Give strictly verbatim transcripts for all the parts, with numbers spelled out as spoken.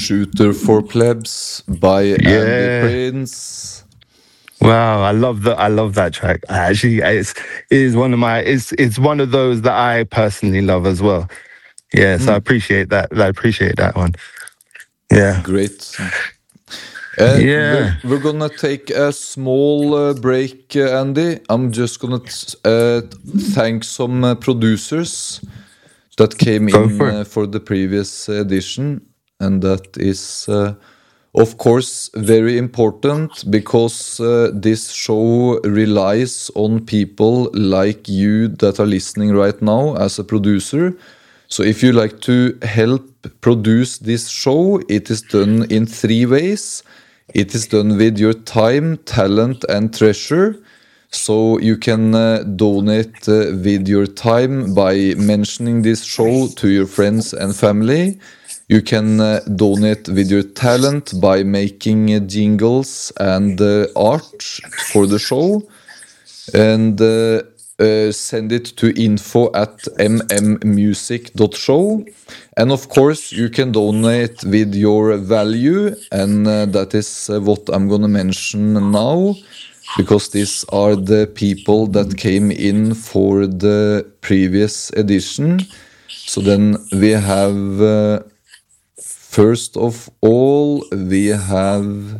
Shooter for Plebs by Andy Yeah. Prince. Wow, I love that. I love that track. I actually, it's it is one of my. It's it's one of those that I personally love as well. Yeah, so I Mm, appreciate that. I appreciate that one. Yeah, great. Uh, we're, yeah. we're gonna take a small uh, break, uh, Andy. I'm just gonna t- uh, thank some uh, producers that came Go in for it. uh, for the previous edition, and that is, uh, of course, very important because uh, this show relies on people like you that are listening right now as a producer. So, if you like to help produce this show, it is done in three ways. It is done with your time, talent, and treasure. So you can uh, donate uh, with your time by mentioning this show to your friends and family. You can uh, donate with your talent by making uh, jingles and uh, art for the show. And uh, uh, send it to info at mmmusic.show. And of course, you can donate with your value, and uh, that is uh, what I'm going to mention now, because these are the people that came in for the previous edition. So then we have, uh, first of all, we have,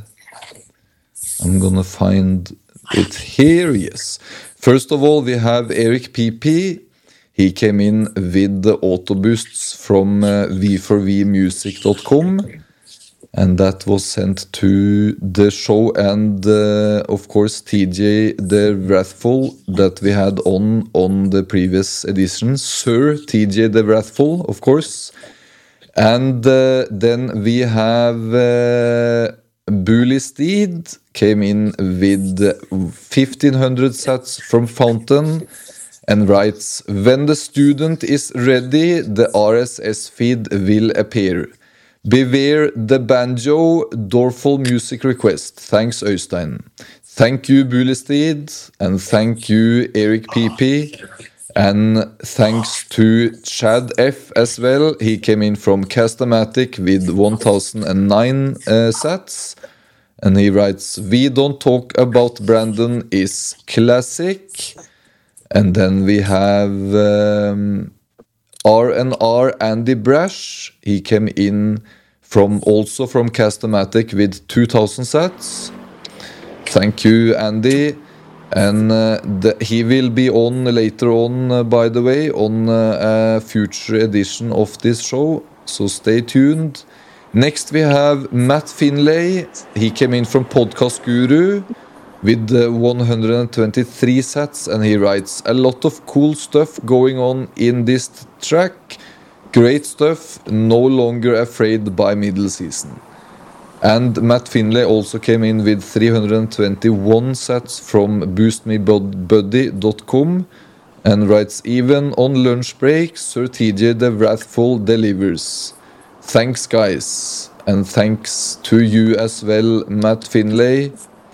I'm gonna find it here, yes. First of all, we have Eric P P. He came in with the auto boosts from uh, v four v music dot com, and that was sent to the show, and uh, of course T J the Wrathful that we had on on the previous edition, Sir T J the Wrathful, of course. And uh, then we have uh, Bully Steed came in with fifteen hundred sats from Fountain and writes, when the student is ready, the R S S feed will appear. Beware the banjo, Dorful music request. Thanks, Øystein. Thank you, Bulesteed, and thank you, Eric P P. And thanks to Chad F as well. He came in from Castamatic with one thousand nine uh, sats. And he writes, we don't talk about Brandon is classic. And then we have um, R and R Andy Brash. He came in from also from Castamatic with two thousand sats. Thank you, Andy. And uh, the, he will be on later on, uh, by the way, on uh, a future edition of this show. So stay tuned. Next we have Matt Finlay. He came in from Podcast Guru with uh, one hundred twenty-three sats, and he writes, a lot of cool stuff going on in this track. Great stuff, no longer afraid by middle season. And Matt Finlay also came in with three hundred twenty-one sats from boost me buddy dot com and writes, even on lunch break, Sir T J the Wrathful delivers. Thanks, guys. And thanks to you as well, Matt Finlay.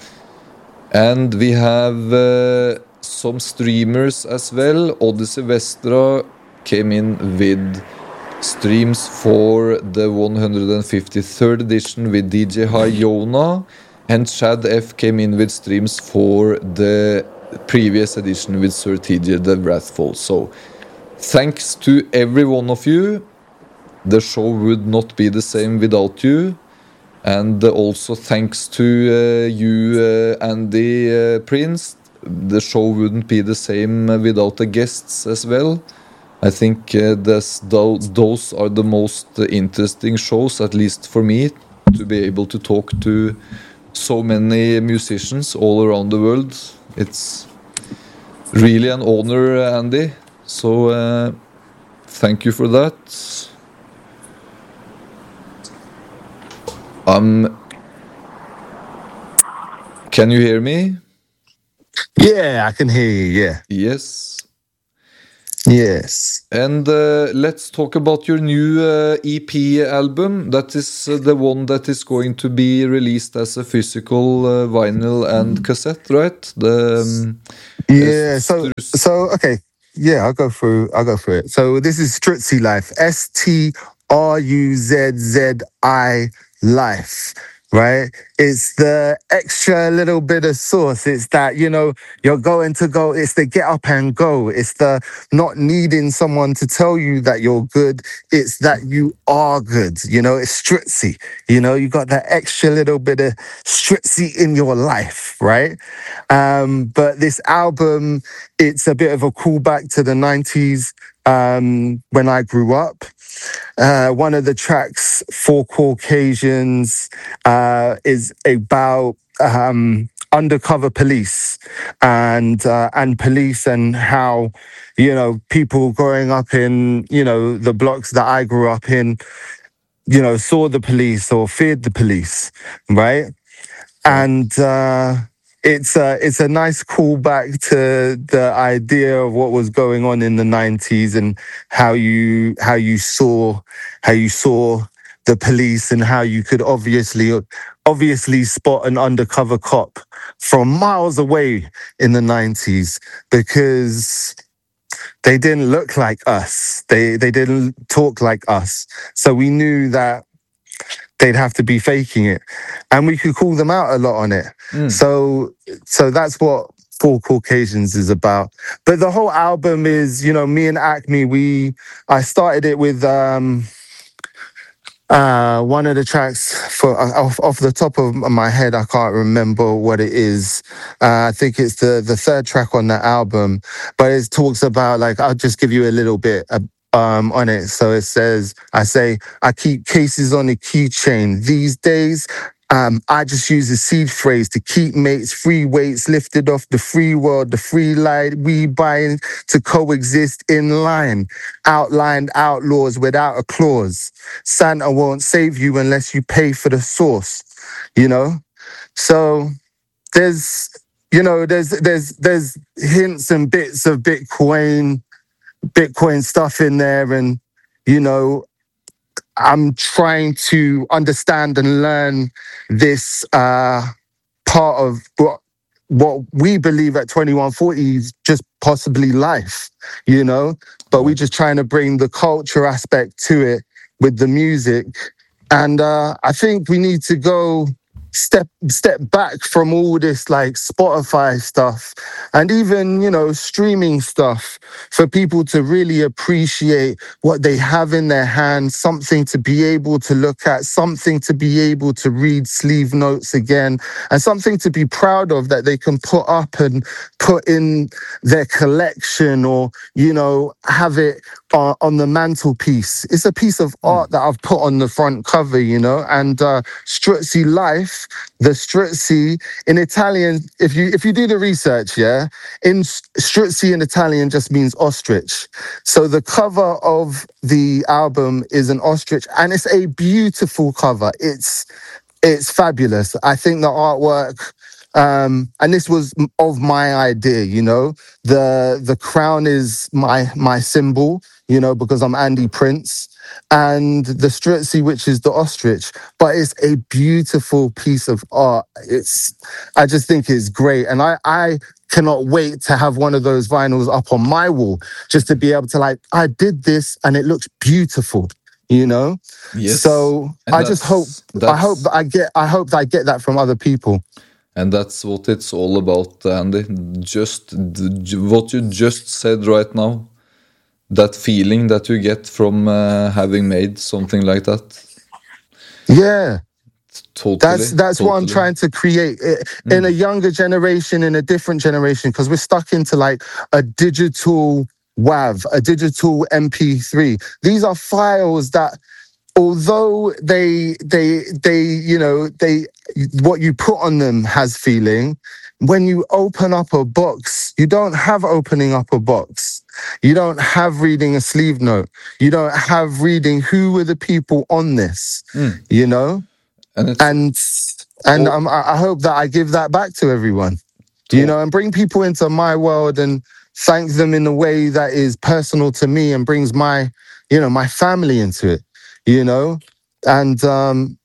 And we have uh, some streamers as well. Odyssey Vestra came in with streams for the one hundred fifty-third edition with D J High Yona, and Chad F came in with streams for the previous edition with Sir T J the Wrathful. So thanks to every one of you. The show would not be the same without you. And also thanks to uh, you, uh, Andy uh, Prince. The show wouldn't be the same without the guests as well. I think uh, this, those are the most interesting shows, at least for me, to be able to talk to so many musicians all around the world. It's really an honor, Andy. So uh, thank you for that. Um, can you hear me? Yeah, I can hear you. Yeah. Yes. Yes. And uh, let's talk about your new uh, E P album. That is uh, the one that is going to be released as a physical uh, vinyl and cassette, right? The um, Yeah. So, so okay. Yeah, I'll go through. I'll go through it. So this is Strutzy Life. S T R U Z Z I life, right? It's the extra little bit of sauce. It's that, you know, you're going to go, it's the get up and go. It's the not needing someone to tell you that you're good. It's that you are good. You know, it's stritzy. You know, you got that extra little bit of stritzy in your life, right? Um, but this album, it's a bit of a callback to the nineties um, when I grew up. Uh, one of the tracks, For Caucasians, uh, is about um, undercover police and uh, and police and how, you know, people growing up in, you know, the blocks that I grew up in, you know, saw the police or feared the police, right? Yeah. And uh, it's a it's a nice callback to the idea of what was going on in the nineties and how you how you saw how you saw the police and how you could obviously obviously spot an undercover cop from miles away in the nineties because they didn't look like us. They they didn't talk like us. So we knew that they'd have to be faking it, and we could call them out a lot on it. Mm. So, so that's what For Caucasians is about. But the whole album is, you know, me and Acme. We I started it with um, uh, one of the tracks for uh, off, off the top of my head. I can't remember what it is. Uh, I think it's the the third track on that album, but it talks about like I'll just give you a little bit. Uh, um, on it. So it says, I say, I keep cases on a keychain. These days, um, I just use a seed phrase to keep mates, free weights lifted off the free world, the free light we buying to coexist in line. Outlined outlaws without a clause. Santa won't save you unless you pay for the sauce, you know? So there's, you know, there's, there's, there's hints and bits of Bitcoin, Bitcoin stuff in there. And, you know, I'm trying to understand and learn this uh, part of what, what we believe at twenty-one forty is just possibly life, you know, but we're just trying to bring the culture aspect to it with the music. And uh, I think we need to go step step back from all this like Spotify stuff and even, you know, streaming stuff for people to really appreciate what they have in their hands, something to be able to look at, something to be able to read sleeve notes again, and something to be proud of that they can put up and put in their collection or, you know, have it uh, on the mantelpiece. It's a piece of art that I've put on the front cover, you know, and uh, Struzzi Life, the Struzzi in Italian, if you if you do the research, yeah, in Struzzi in Italian just means ostrich. So the cover of the album is an ostrich, and it's a beautiful cover. It's it's fabulous. I think the artwork, um, and this was of my idea, you know, the the crown is my my symbol, you know, because I'm Andy Prince, and the Struzzi, which is the ostrich, but it's a beautiful piece of art. It's, I just think it's great. And I, I cannot wait to have one of those vinyls up on my wall, just to be able to like, I did this and it looks beautiful, you know? Yes. So And I just hope, that's- I hope that I get, I hope that I get that from other people. And that's what it's all about, Andy. Just d- what you just said right now. That feeling that you get from uh, having made something like that. Yeah. Totally. That's that's totally. what I'm trying to create in a younger generation, in a different generation, because we're stuck into like a digital W A V, a digital M P three. These are files that, although they they they you know they what you put on them has feeling. When you open up a box, you don't have opening up a box. You don't have reading a sleeve note. You don't have reading who were the people on this, Mm. you know? And it's, And and Oh. um, I I hope that I give that back to everyone, you know, and bring people into my world and thank them in a way that is personal to me and brings my, you know, my family into it, you know? And um,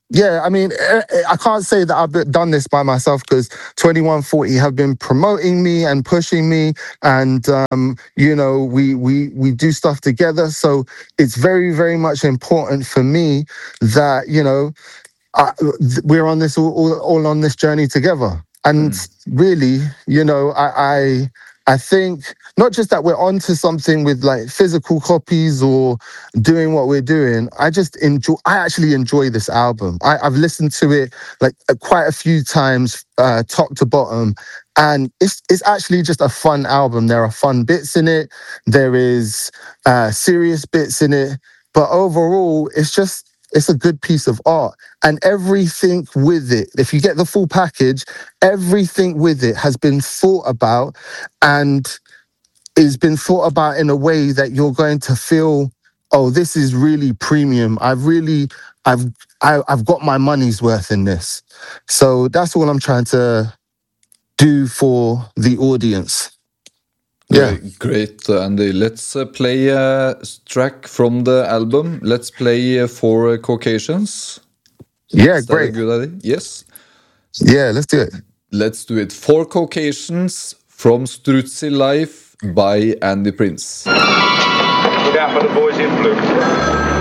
Yeah, I mean, eh, eh, I can't say that I've done this by myself because twenty-one forty have been promoting me and pushing me, and um, you know, we we we do stuff together. So it's very very much important for me that you know I, we're on this all, all, all on this journey together. And really, you know, I, I I think not just that we're onto something with like physical copies or doing what we're doing. I just enjoy. I actually enjoy this album. I, I've listened to it like uh, quite a few times, uh, top to bottom, and it's it's actually just a fun album. There are fun bits in it. There is uh, serious bits in it, but overall, it's just it's a good piece of art. And everything with it, if you get the full package, everything with it has been thought about and is been thought about in a way that you're going to feel, oh, this is really premium. I've really, I've, I, I've got my money's worth in this. So that's all I'm trying to do for the audience. Yeah. Great, great, uh, Andy. Let's uh, play a track from the album. Let's play uh, For Caucasians. Yeah, Is that great. a good idea? Yes. Yeah, let's do it. Let's do it. For Caucasians from Strutzy Life by Andy Prince. Look out for the boys in blue.